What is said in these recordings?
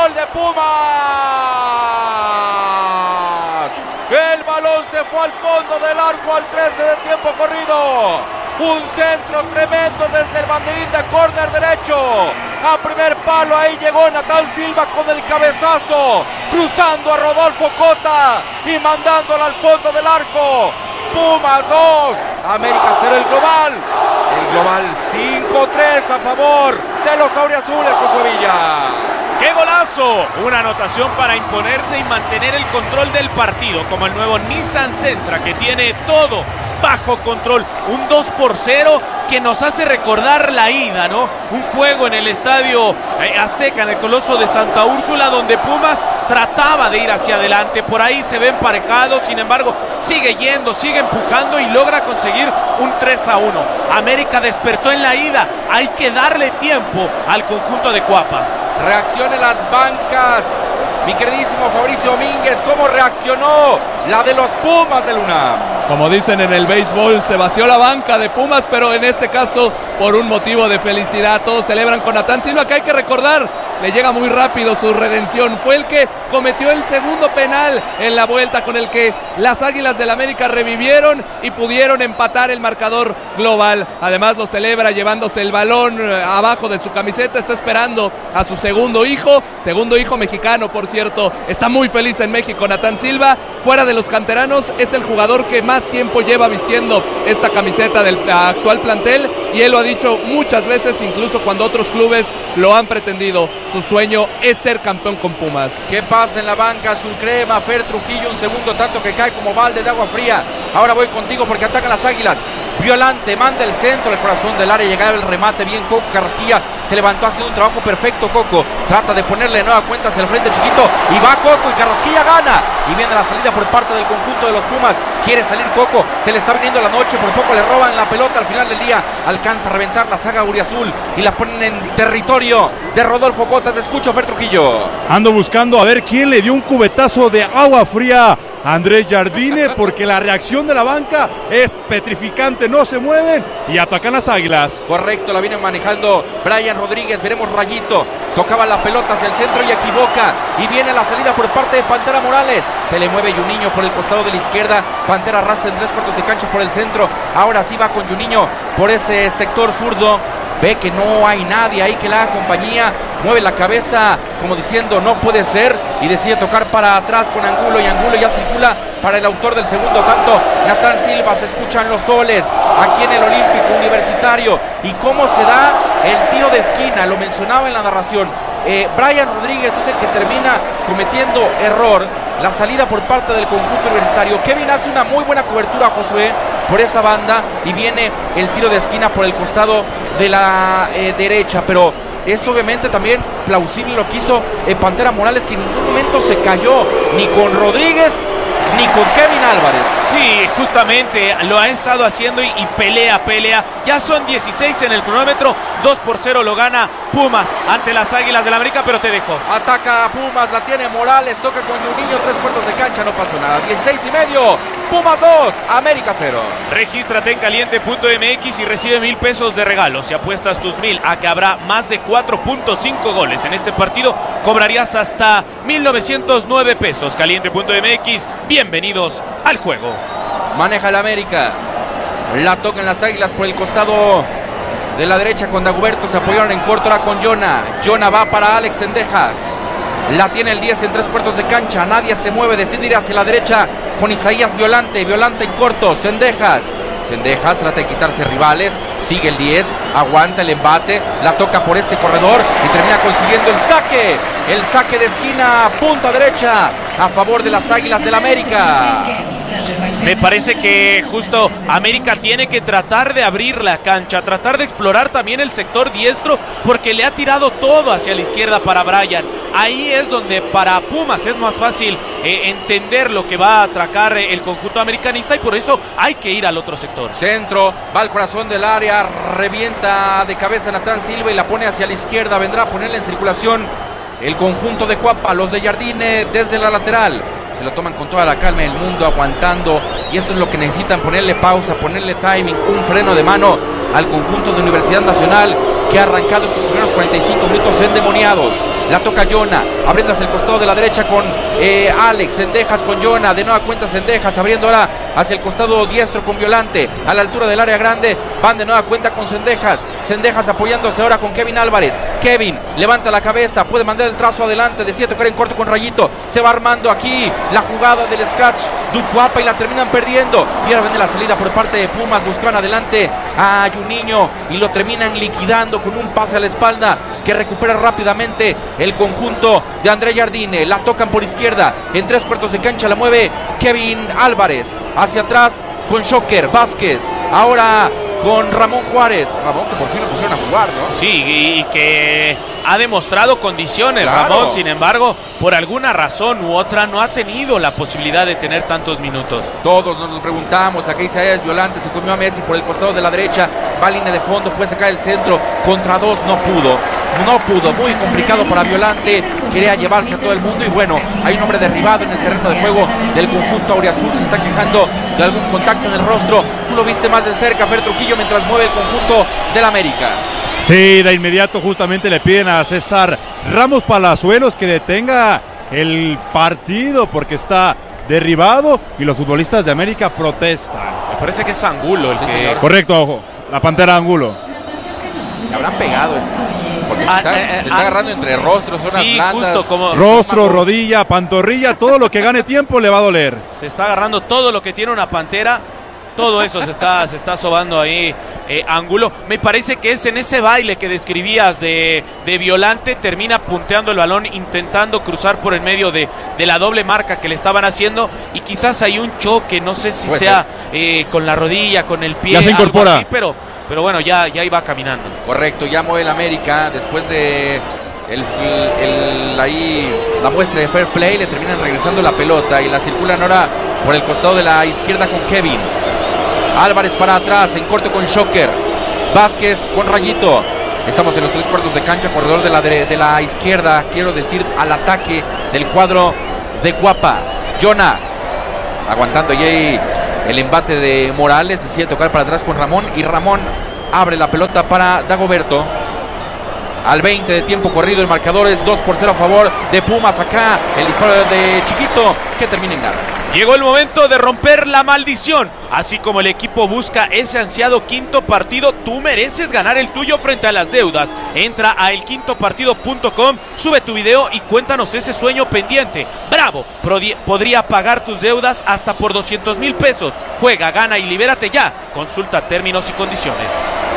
gol de Pumas. El balón se fue al fondo del arco al 13 de tiempo corrido. Un centro tremendo desde el banderín de córner derecho. A primer palo, ahí llegó Natán Silva con el cabezazo, cruzando a Rodolfo Cota y mandándola al fondo del arco. Pumas 2, América 0 el global. El global 5-3 a favor de los auriazules, Josué Villa. ¡Qué golazo! Una anotación para imponerse y mantener el control del partido, como el nuevo Nissan Sentra, que tiene todo bajo control. Un 2-0 que nos hace recordar la ida, ¿no? Un juego en el estadio Azteca, en el Coloso de Santa Úrsula, donde Pumas trataba de ir hacia adelante. Por ahí se ve emparejado, sin embargo, sigue yendo, sigue empujando y logra conseguir un 3-1. América despertó en la ida. Hay que darle tiempo al conjunto de Cuapa. Reacción en las bancas. Mi queridísimo Fabricio Domínguez, ¿cómo reaccionó la de los Pumas del UNAM? Como dicen en el béisbol, se vació la banca de Pumas, pero en este caso por un motivo de felicidad. Todos celebran con Natán Silva, que hay que recordar, le llega muy rápido su redención. Fue el que cometió el segundo penal en la vuelta, con el que las Águilas del América revivieron y pudieron empatar el marcador global. Además lo celebra llevándose el balón abajo de su camiseta. Está esperando a su segundo hijo mexicano, por cierto. Está muy feliz en México Natán Silva. Fuera de los canteranos, es el jugador que más tiempo lleva vistiendo esta camiseta del actual plantel, y él lo ha dicho muchas veces, incluso cuando otros clubes lo han pretendido. Su sueño es ser campeón con Pumas. ¿Qué pasa en la banca azul crema? Fer Trujillo, un segundo tanto que cae como balde de agua fría. Ahora voy contigo porque atacan las Águilas. Violante, manda el centro al corazón del área, llegaba el remate, bien Coco Carrasquilla, se levantó haciendo un trabajo perfecto. Coco trata de ponerle nueva cuenta hacia el frente chiquito, y va Coco y Carrasquilla gana, y viene la salida por parte del conjunto de los Pumas. Quiere salir Coco, se le está viniendo la noche, por poco le roban la pelota al final del día, alcanza a reventar la saga auriazul y la ponen en territorio de Rodolfo Cota. Te escucho, Fer Trujillo. Ando buscando a ver quién le dio un cubetazo de agua fría a Andrés Jardine, porque la reacción de la banca es petrificante, no se mueven y atacan las Águilas. Correcto, la viene manejando Brian Rodríguez, veremos Rayito, tocaba la pelota hacia el centro y equivoca, y viene la salida por parte de Pantera Morales, se le mueve Juninho por el costado de la izquierda, Pantera raza en 3/4 de cancha por el centro, ahora sí va con Juninho por ese sector zurdo, ve que no hay nadie ahí que le haga compañía, mueve la cabeza como diciendo no puede ser, y decide tocar para atrás con Angulo, y Angulo ya circula para el autor del segundo tanto, Natán Silva. Se escuchan los soles aquí en el Olímpico Universitario, y cómo se da el tiro de esquina, lo mencionaba en la narración. Brian Rodríguez es el que termina cometiendo error, la salida por parte del conjunto universitario. Kevin hace una muy buena cobertura, Josué, por esa banda, y viene el tiro de esquina por el costado de la derecha, pero es obviamente también plausible lo que hizo Pantera Morales, que en ningún momento se cayó ni con Rodríguez ni con Kevin Álvarez. Sí, justamente lo ha estado haciendo y pelea. Ya son 16 en el cronómetro, 2-0 lo gana Pumas ante las Águilas del América, pero te dejo. Ataca a Pumas, la tiene Morales, toca con Juninho, 3/4 de cancha, no pasó nada. 16:30, Pumas 2, América 0. Regístrate en caliente.mx y recibe 1,000 pesos de regalo. Si apuestas tus 1,000 a que habrá más de 4.5 goles en este partido, cobrarías hasta 1,909 pesos. Caliente.mx, bienvenidos al juego. Maneja el América, la tocan las Águilas por el costado de la derecha con Dagoberto, se apoyaron en corto ahora con Jonah va para Alex Cendejas, la tiene el 10 en 3/4 de cancha, nadie se mueve, decide ir hacia la derecha con Isaías Violante en corto, Cendejas trata de quitarse rivales, sigue el 10, aguanta el embate, la toca por este corredor y termina consiguiendo el saque de esquina, punta derecha a favor de las Águilas del América. Me parece que justo América tiene que tratar de abrir la cancha, tratar de explorar también el sector diestro, porque le ha tirado todo hacia la izquierda para Brian. Ahí es donde para Pumas es más fácil entender lo que va a atracar el conjunto americanista, y por eso hay que ir al otro sector. Centro, va al corazón del área, revienta de cabeza Natán Silva y la pone hacia la izquierda, vendrá a ponerle en circulación el conjunto de Cuapa, los de Jardine desde la lateral. Se lo toman con toda la calma del mundo, aguantando, y eso es lo que necesitan, ponerle pausa, ponerle timing, un freno de mano al conjunto de Universidad Nacional, que ha arrancado sus primeros 45 minutos endemoniados. La toca Jonah, abriendo hacia el costado de la derecha con Alex. Cendejas con Jonah, de nueva cuenta Cendejas, abriendo ahora hacia el costado diestro con Violante, a la altura del área grande, van de nueva cuenta con Cendejas. Cendejas apoyándose ahora con Kevin Álvarez. Kevin levanta la cabeza, puede mandar el trazo adelante, decide tocar en corto con Rayito. Se va armando aquí la jugada del scratch Ducuapa y la terminan perdiendo. Y ahora viene la salida por parte de Pumas, buscan adelante a Juninho y lo terminan liquidando con un pase a la espalda que recupera rápidamente el conjunto de André Jardine. La tocan por izquierda, en 3/4 de cancha la mueve Kevin Álvarez, hacia atrás con Shocker Vázquez, ahora con Ramón Juárez. Ramón, que por fin lo pusieron a jugar, ¿no? Sí, y que ha demostrado condiciones, claro. Ramón, sin embargo, por alguna razón u otra no ha tenido la posibilidad de tener tantos minutos. Todos nos preguntamos, aquí Isaías Violante se comió a Messi por el costado de la derecha, va a línea de fondo, puede sacar el centro, contra dos no pudo, muy complicado para Violante, quería llevarse a todo el mundo y bueno, hay un hombre derribado en el terreno de juego del conjunto auriazul, se está quejando de algún contacto en el rostro. Tú lo viste más de cerca, Fer Trujillo, mientras mueve el conjunto del América. Sí, de inmediato justamente le piden a César Ramos Palazuelos que detenga el partido porque está derribado y los futbolistas de América protestan. Me parece que es Angulo el Sí, que... señor. Correcto, ojo, la Pantera Angulo. Le habrán pegado, porque se está agarrando entre rostros, zonas Sí, blandas. justo como... Rostro, rodilla, pantorrilla, todo lo que gane tiempo le va a doler. Se está agarrando todo lo que tiene una pantera. Todo eso se está sobando ahí Angulo. Me parece que es en ese baile que describías de Violante. Termina punteando el balón, intentando cruzar por el medio de la doble marca que le estaban haciendo. Y quizás hay un choque, no sé si sea con la rodilla, con el pie. Ya se incorpora. Algo así, pero bueno, ya iba caminando. Correcto, ya mueve el América después de ahí la muestra de fair play. Le terminan regresando la pelota y la circulan ahora por el costado de la izquierda con Kevin Álvarez para atrás, en corto con Shocker Vázquez con Rayito. Estamos en los 3/4 de cancha, corredor de la izquierda, quiero decir, al ataque del cuadro de Guapa. Jonah aguantando ahí el embate de Morales, decide tocar para atrás con Ramón y Ramón abre la pelota para Dagoberto. Al 20 de tiempo corrido, el marcador es 2-0 a favor de Pumas. Acá el disparo de Chiquito que termina en nada. Llegó el momento de romper la maldición. Así como el equipo busca ese ansiado quinto partido, tú mereces ganar el tuyo frente a las deudas. Entra a elquintopartido.com, sube tu video y cuéntanos ese sueño pendiente. ¡Bravo! Podría pagar tus deudas hasta por 200,000 pesos. Juega, gana y libérate ya. Consulta términos y condiciones.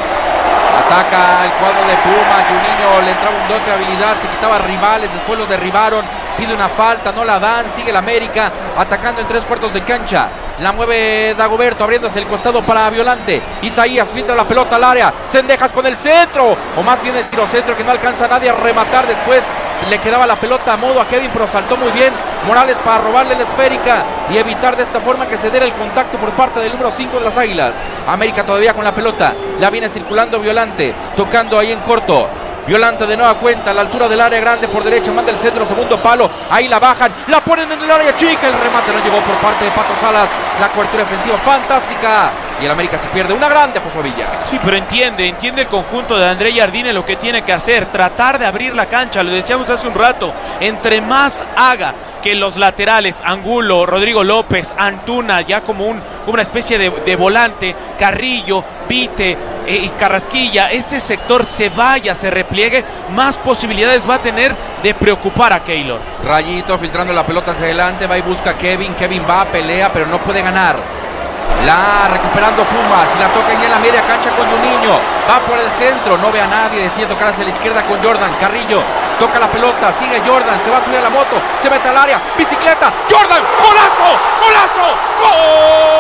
Ataca el cuadro de Puma. Juninho le entraba un dote de habilidad, se quitaba rivales, después lo derribaron, pide una falta, no la dan, sigue el América atacando en 3/4 de cancha. La mueve Dagoberto, abriéndose el costado para Violante. Isaías filtra la pelota al área, Cendejas con el centro, o más bien el tiro centro que no alcanza a nadie a rematar. Después le quedaba la pelota a modo a Kevin, pero saltó muy bien Morales para robarle la esférica y evitar de esta forma que se diera el contacto por parte del número 5 de las Águilas. América todavía con la pelota, la viene circulando Violante, tocando ahí en corto. Violante de nueva cuenta a la altura del área grande por derecha, manda el centro, segundo palo, ahí la bajan, la ponen en el área chica, el remate no llegó por parte de Pato Salas, la cobertura defensiva fantástica y el América se pierde una grande, Josué Villa. Sí, pero entiende el conjunto de André Jardine lo que tiene que hacer, tratar de abrir la cancha, lo decíamos hace un rato, entre más haga que los laterales, Angulo, Rodrigo López, Antuna, ya como una especie de volante, Carrillo, Vite y Carrasquilla, este sector se vaya, se repliegue, más posibilidades va a tener de preocupar a Keylor. Rayito filtrando la pelota hacia adelante, va y busca a Kevin va, pelea, pero no puede ganar. La recuperando Pumas y la toca ya en la media cancha con Juninho, va por el centro, no ve a nadie, decide tocar hacia la izquierda con Jordan. Carrillo toca la pelota, sigue Jordan, se va a subir a la moto, se mete al área, bicicleta, Jordan, golazo, golazo, gol.